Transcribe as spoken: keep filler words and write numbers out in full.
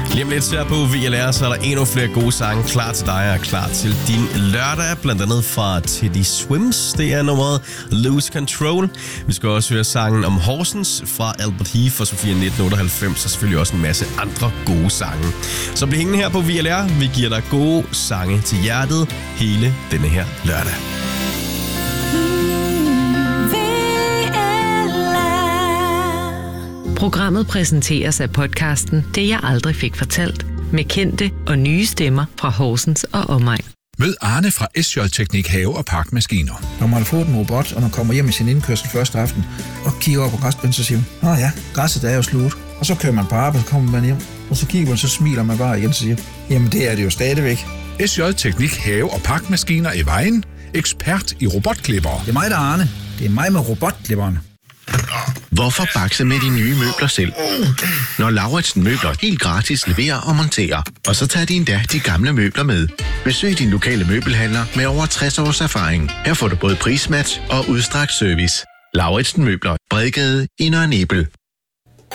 Lige om lidt her på V L R, så er der endnu flere gode sange klar til dig og klar til din lørdag. Blandt andet fra Teddy Swims. Det er nummeret Lose Control. Vi skal også høre sangen om Horsens fra Albert Heath og Sofia nitten otteoghalvfems. Og selvfølgelig også en masse andre gode sange. Så bliv hængende her på V L R. Vi giver dig gode sange til hjertet hele denne her lørdag. Programmet præsenteres af podcasten Det jeg aldrig fik fortalt, med kendte og nye stemmer fra Horsens og omegn. Mød Arne fra S J Teknik Have- og Parkmaskiner. Når man har fået en robot, og man kommer hjem i sin indkørsel første aften, og kigger op på græsplænen, så siger man, åh ja, græsset er jo slut. Og så kører man på arbejde, så kommer man hjem, og så kigger man, så smiler man bare igen og siger, jamen det er det jo stadigvæk. S J Teknik Have- og Parkmaskiner i Vejen. Ekspert i robotklipper. Det er mig, der er Arne. Det er mig med robotklipperne. Hvorfor bakse med de nye møbler selv? Når Lauritsen Møbler helt gratis leverer og monterer, og så tager de endda de gamle møbler med. Besøg din lokale møbelhandler med over tres års erfaring. Her får du både prismatch og udstrakt service. Lauritsen Møbler, Bredgade i Nørre Nebel.